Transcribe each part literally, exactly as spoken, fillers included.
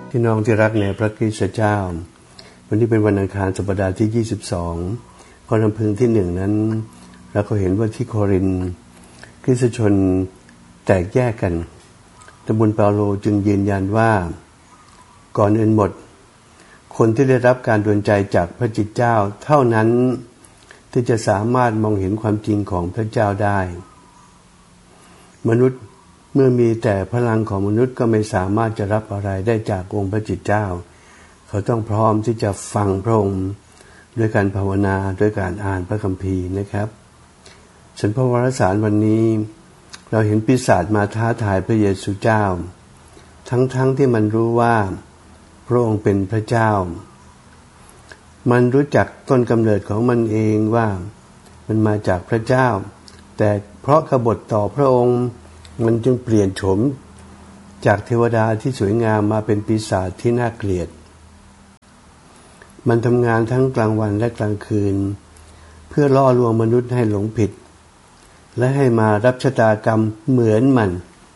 พี่น้องที่รักในพระคริสต์เจ้าวันนี้เป็นวันอังคารสัปดาห์ที่ยี่สิบสองข้อรำพึงที่หนึ่งนั้นเราก็เห็นว่าที่โครินธ์คริสตชนแตกแยกกันแต่บุญเปาโลจึงยืนยันว่าก่อนอื่นหมดคนที่ได้รับการดลใจจากพระจิตเจ้าเท่านั้นที่จะสามารถมองเห็นความจริงของพระเจ้าได้มนุษย์เมื่อมีแต่พลังของมนุษย์ก็ไม่สามารถจะรับอะไรได้จากองค์พระจิตเจ้าเขาต้องพร้อมที่จะฟังพระองค์ด้วยการภาวนาด้วยการอ่านพระคัมภีร์นะครับฉันพระวรสารวันนี้เราเห็นปีศาจมาท้าทายพระเยซูเจ้าทั้งๆ ท, ที่มันรู้ว่าพระองค์เป็นพระเจ้ามันรู้จักต้นกำเนิดของมันเองว่ามันมาจากพระเจ้าแต่เพราะกบฏต่อพระองค์มันจึงเปลี่ยนโฉมจากเทวดาที่สวยงามมาเป็นปีศาจที่น่าเกลียดมันทำงานทั้งกลางวันและกลางคืนเพื่อล่อลวงมนุษย์ให้หลงผิดและให้มารับชะตากรรมเหมือนมัน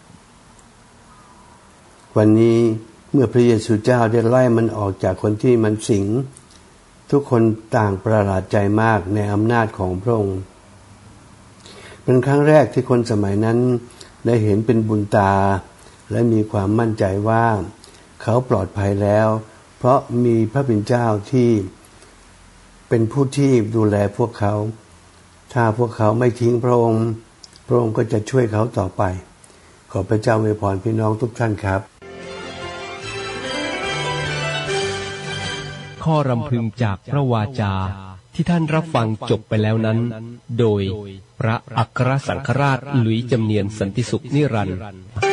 วันนี้เมื่อพระเยซูเจ้าได้ไล่มันออกจากคนที่มันสิงทุกคนต่างประหลาดใจมากในอำนาจของพระองค์เป็นครั้งแรกที่คนสมัยนั้นได้เห็นเป็นบุญตาและมีความมั่นใจว่าเขาปลอดภัยแล้วเพราะมีพระเป็นเจ้าที่เป็นผู้ที่ดูแลพวกเขาถ้าพวกเขาไม่ทิ้งพระองค์พระองค์ก็จะช่วยเขาต่อไปขอพระเจ้าอวยพรพี่น้องทุกท่านครับข้อรำพึงจากพระวาจาที่ท่านรับฟังจบไปแล้วนั้นโดยพระอัครสังฆราชหลุยส์จำเนียนสันติสุขนิรันดร์